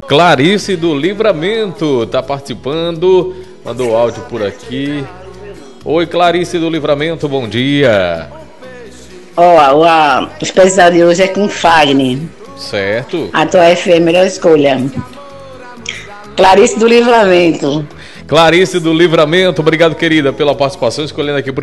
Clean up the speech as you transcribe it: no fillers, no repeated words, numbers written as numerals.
Clarice do Livramento tá participando, mandou áudio por aqui. Oi, Clarice do Livramento, bom dia. O especial de hoje é com Fagner. Certo. A tua FM, melhor escolha. Clarice do Livramento. Clarice do Livramento, obrigado, querida, pela participação, escolhendo aqui